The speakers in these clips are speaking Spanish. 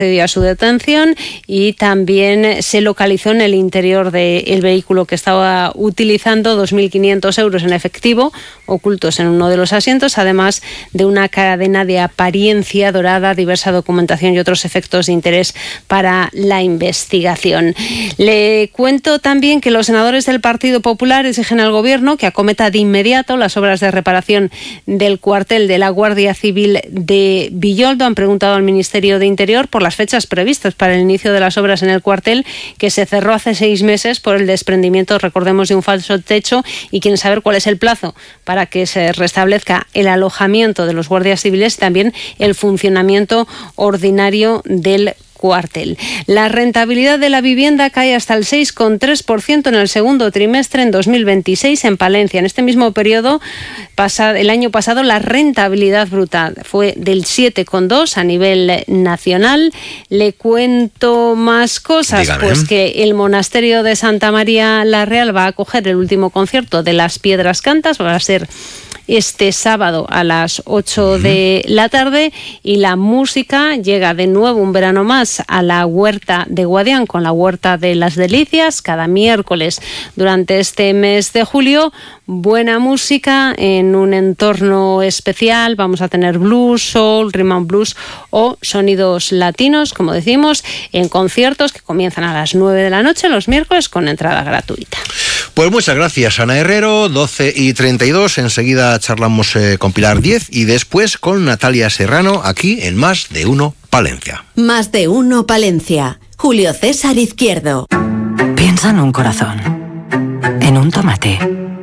a su detención y también se localizó en el interior del vehículo que estaba utilizando 2.500 euros en efectivo ocultos en uno de los asientos, además de una cadena de apariencia dorada, diversa documentación y otros efectos de interés para la investigación. Le cuento también que los senadores del Partido Popular exigen al Gobierno que acometa de inmediato las obras de reparación del cuartel de la Guardia Civil de Villoldo. Han preguntado al Ministerio de Interior por las fechas previstas para el inicio de las obras en el cuartel, que se cerró hace 6 meses por el desprendimiento, recordemos, de un falso techo, y quieren saber cuál es el plazo para que se restablezca el alojamiento de los guardias civiles y también el funcionamiento ordinario del cuartel. La rentabilidad de la vivienda cae hasta el 6,3% en el segundo trimestre en 2026 en Palencia. En este mismo periodo, el año pasado, la rentabilidad bruta fue del 7,2% a nivel nacional. Le cuento más cosas. Dígame. Pues que el monasterio de Santa María la Real va a acoger el último concierto de las Piedras Cantas. Va a ser este sábado a las 8 de la tarde, y la música llega de nuevo un verano más a la Huerta de Guadián con la Huerta de las Delicias cada miércoles durante este mes de julio. Buena música en un entorno especial. Vamos a tener blues, soul, rhythm and blues o sonidos latinos, como decimos, en conciertos que comienzan a las 9 de la noche los miércoles con entrada gratuita. Pues muchas gracias, Ana Herrero. 12:32. Enseguida charlamos con Pilar Diez y después con Natalia Serrano aquí en Más de Uno Palencia. Más de Uno Palencia. Julio César Izquierdo. Piensa en un corazón, en un tomate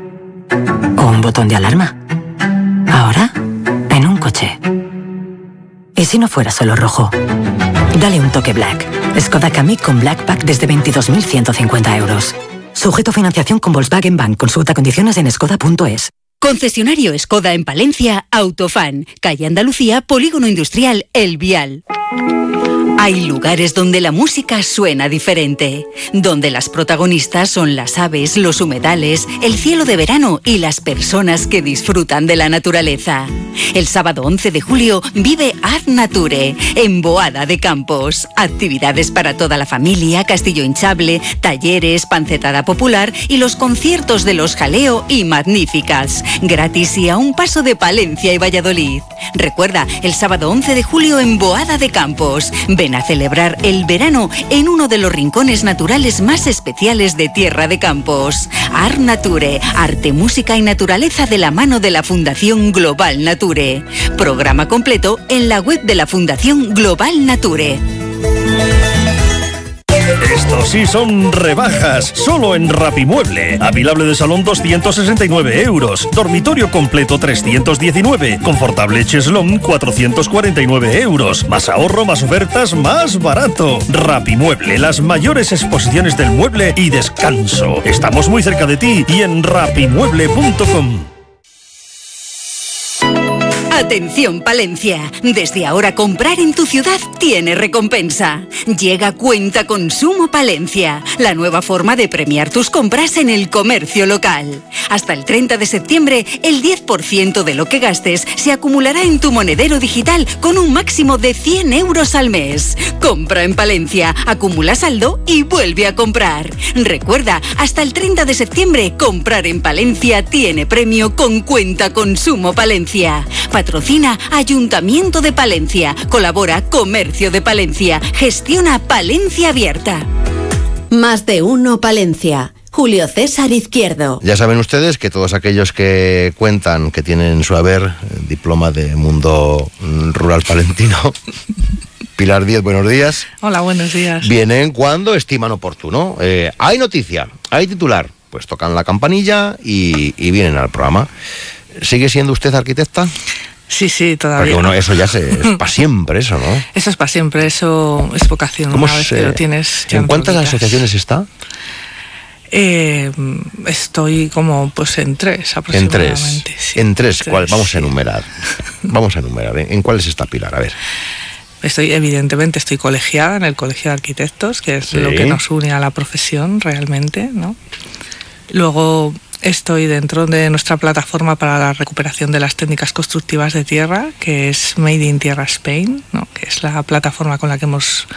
o un botón de alarma. Ahora, en un coche. ¿Y si no fuera solo rojo? Dale un toque Black. Skoda Kamiq con Black Pack desde 22.150 euros. Sujeto a financiación con Volkswagen Bank. Consulta condiciones en skoda.es. Concesionario Skoda en Palencia, Autofan, calle Andalucía, Polígono Industrial El Vial. Hay lugares donde la música suena diferente, donde las protagonistas son las aves, los humedales, el cielo de verano y las personas que disfrutan de la naturaleza. El sábado 11 de julio vive Art Nature en Boada de Campos. Actividades para toda la familia, castillo hinchable, talleres, pancetada popular y los conciertos de Los Jaleo y Magníficas. Gratis y a un paso de Palencia y Valladolid. Recuerda, el sábado 11 de julio en Boada de Campos. Ven a celebrar el verano en uno de los rincones naturales más especiales de Tierra de Campos. Art Nature, arte, música y naturaleza de la mano de la Fundación Global Nature. Programa completo en la web de la Fundación Global Nature. Estos sí son rebajas, solo en Rapimueble. Avilable de salón 269 euros, dormitorio completo 319, confortable cheslón 449 euros. Más ahorro, más ofertas, más barato. Rapimueble, las mayores exposiciones del mueble y descanso. Estamos muy cerca de ti y en rapimueble.com. Atención Palencia, desde ahora comprar en tu ciudad tiene recompensa. Llega Cuenta Consumo Palencia, la nueva forma de premiar tus compras en el comercio local. Hasta el 30 de septiembre, el 10% de lo que gastes se acumulará en tu monedero digital con un máximo de 100 euros al mes. Compra en Palencia, acumula saldo y vuelve a comprar. Recuerda, hasta el 30 de septiembre, comprar en Palencia tiene premio con Cuenta Consumo Palencia. Patrocina Ayuntamiento de Palencia. Colabora Comercio de Palencia. Gestiona Palencia Abierta. Más de Uno Palencia. Julio César Izquierdo. Ya saben ustedes que todos aquellos que cuentan que tienen en su haber diploma de mundo rural palentino, Pilar Diez, buenos días. Hola, buenos días. Vienen cuando estiman oportuno. Hay noticia, hay titular, pues tocan la campanilla y vienen al programa. ¿Sigue siendo usted arquitecta? Sí, todavía. Porque bueno, eso ya es para siempre, eso, ¿no? Eso es para siempre, eso es vocación. ¿Cómo una vez que lo tienes, ¿En cuántas asociaciones está? Estoy como pues en 3 aproximadamente. En tres. ¿Cuál? Vamos a enumerar. ¿En cuáles está Pilar? A ver. Evidentemente estoy colegiada en el Colegio de Arquitectos, que es lo que nos une a la profesión realmente, ¿no? Luego Estoy dentro de nuestra plataforma para la recuperación de las técnicas constructivas de tierra, que es Made in Tierra Spain, ¿no? Que es la plataforma con la que hemos